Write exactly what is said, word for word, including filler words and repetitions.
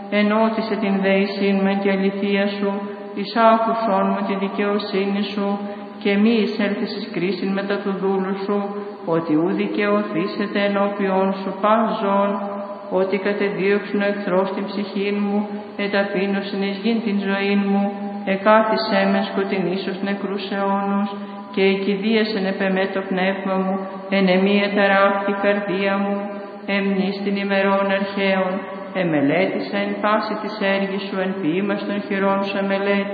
ενώτισε την δέησήν με και αληθεία σου, εις άκουσον μου τη δικαιοσύνη σου, και μη εισέλθεις εις κρίσιν μετά του δούλου σου, ότι ου δικαιωθήσετε ενώπιον σου πας ζών, ότι κατεδίωξουν ο εχθρός την ψυχήν μου, εταπείνωσιν εις γην την ζωήν μου, εκάθισέ με σκοτεινής ως νεκρούς αιώνους, και εκηδίασεν επεμέ το πνεύμα μου, εν εμή εταράχθη καρδία μου, εμνείς την ημερών αρχαίων, εμελέτησα εν πάση της έργης σου, εν ποίημας των χειρών σου εμελέτη.